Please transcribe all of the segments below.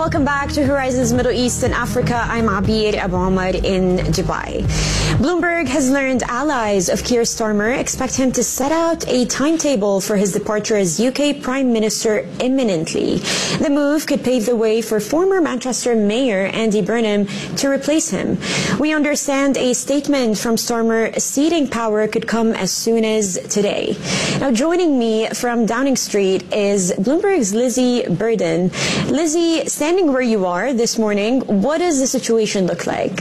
Welcome back to Horizons Middle East and Africa. I'm Abir Abu Omar in Dubai. Bloomberg has learned allies of Keir Starmer expect him to set out a timetable for his departure as UK Prime Minister imminently. The move could pave the way for former Manchester Mayor Andy Burnham to replace him. We understand a statement from Starmer ceding power could come as soon as today. Now, joining me from Downing Street is Bloomberg's Lizzie Burden. Lizzie, standing where you are this morning, what does the situation look like?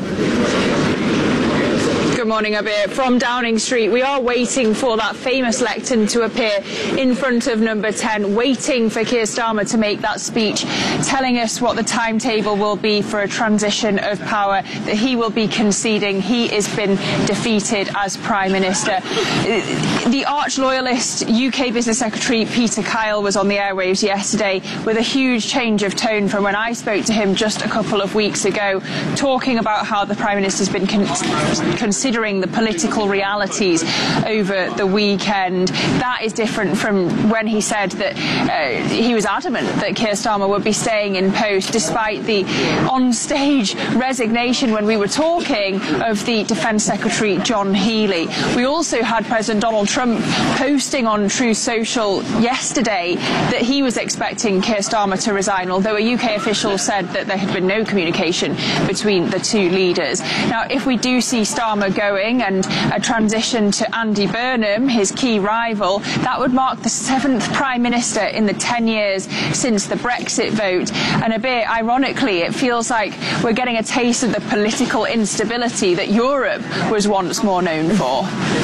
Good morning, Abir. From Downing Street, we are waiting for that famous lectern to appear in front of number 10, waiting for Keir Starmer to make that speech, telling us what the timetable will be for a transition of power, that he will be conceding. He has been defeated as Prime Minister. The arch-loyalist UK Business Secretary Peter Kyle was on the airwaves yesterday with a huge change of tone from when I spoke to him just a couple of weeks ago, talking about how the Prime Minister has been considering the political realities over the weekend. That is different from when he said that he was adamant that Keir Starmer would be staying in post, despite the on-stage resignation when we were talking of the Defence Secretary John Healey. We also had President Donald Trump posting on Truth Social yesterday that he was expecting Keir Starmer to resign, although a UK official said that there had been no communication between the two leaders. Now, if we do see Starmer going and a transition to Andy Burnham, his key rival, that would mark the 7th Prime Minister in the 10 years since the Brexit vote. And a bit ironically, it feels like we're getting a taste of the political instability that Europe was once more known for.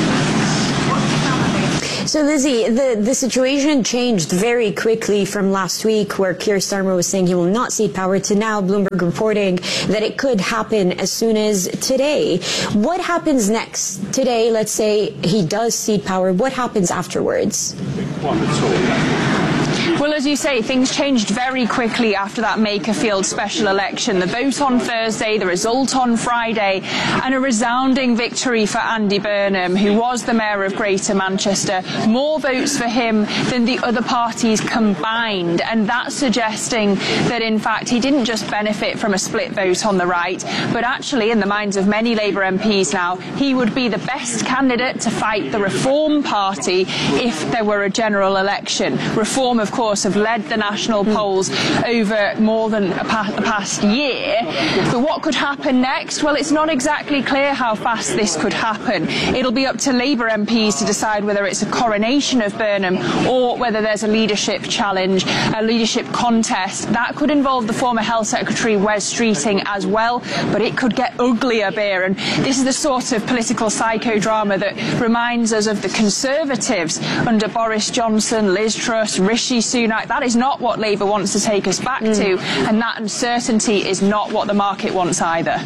So, Lizzie, the situation changed very quickly from last week, where Keir Starmer was saying he will not cede power, to now Bloomberg reporting that it could happen as soon as today. What happens next? Today, let's say he does cede power. What happens afterwards? Well, as you say, things changed very quickly after that Makerfield special election. The vote on Thursday, the result on Friday, and a resounding victory for Andy Burnham, who was the Mayor of Greater Manchester. More votes for him than the other parties combined, and that's suggesting that, in fact, he didn't just benefit from a split vote on the right, but actually, in the minds of many Labour MPs now, he would be the best candidate to fight the Reform Party if there were a general election. Reform, of course, have led the national polls over more than the past year. But what could happen next? Well, it's not exactly clear how fast this could happen. It'll be up to Labour MPs to decide whether it's a coronation of Burnham or whether there's a leadership challenge, a leadership contest. That could involve the former Health Secretary Wes Streeting as well, but it could get uglier, Beer. And this is the sort of political psychodrama that reminds us of the Conservatives under Boris Johnson, Liz Truss, Rishi Sunak. That is not what Labour wants to take us back to, and that uncertainty is not what the market wants either.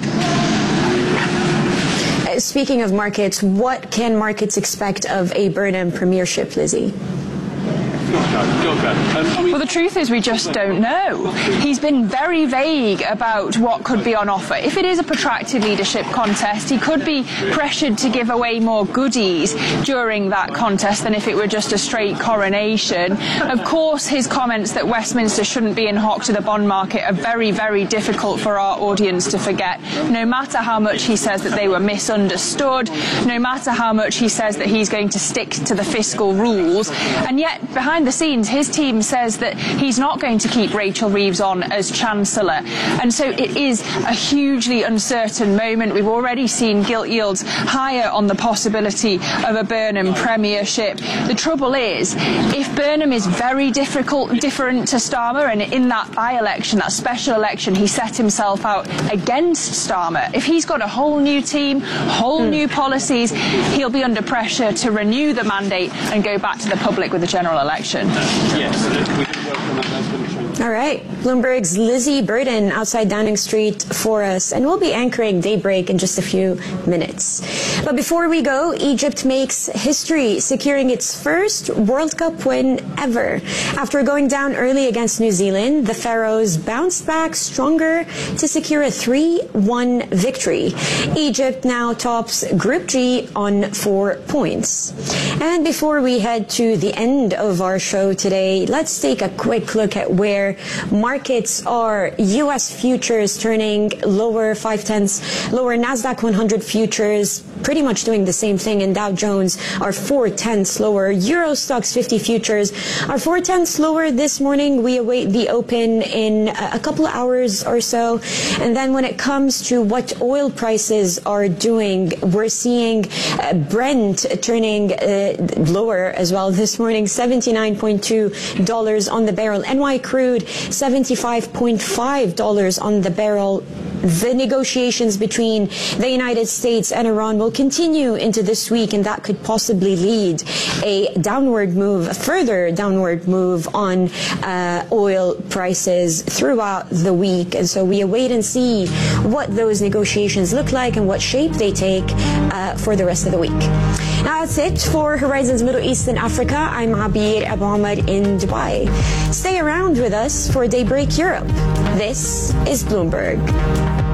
Speaking of markets, what can markets expect of a Burnham premiership, Lizzie? Well, the truth is we just don't know. He's been very vague about what could be on offer. If it is a protracted leadership contest, he could be pressured to give away more goodies during that contest than if it were just a straight coronation. Of course, his comments that Westminster shouldn't be in hock to the bond market are very, very difficult for our audience to forget. No matter how much he says that they were misunderstood, no matter how much he says that he's going to stick to the fiscal rules, and yet behind the scenes his team says that he's not going to keep Rachel Reeves on as Chancellor. And so it is a hugely uncertain moment. We've already seen gilt yields higher on the possibility of a Burnham premiership. The trouble is, if Burnham is very different to Starmer, and in that by-election, that special election, he set himself out against Starmer, if he's got a whole new team, whole new policies, he'll be under pressure to renew the mandate and go back to the public with a general election. Yes, we can work on that. All right. Bloomberg's Lizzie Burden outside Downing Street for us, and we'll be anchoring Daybreak in just a few minutes. But before we go, Egypt makes history, securing its first World Cup win ever. After going down early against New Zealand, the Pharaohs bounced back stronger to secure a 3-1 victory. Egypt now tops Group G on 4 points. And before we head to the end of our show today, let's take a quick look at where markets are U.S. futures turning lower 0.5, lower Nasdaq 100 futures pretty much doing the same thing, and Dow Jones are 0.4 lower. Euro Stoxx 50 futures are 0.4 lower this morning. We await the open in a couple of hours or so. And then when it comes to what oil prices are doing, we're seeing Brent turning lower as well this morning, $79.2 on the barrel. NY crude, $75.5 on the barrel. The negotiations between the United States and Iran will continue into this week, and that could possibly lead a further downward move on oil prices throughout the week. And so we await and see what those negotiations look like and what shape they take for the rest of the week. Now that's it for Horizons Middle East and Africa. I'm Abir Abu Omar in Dubai. Stay around with us for Daybreak Europe. This is Bloomberg.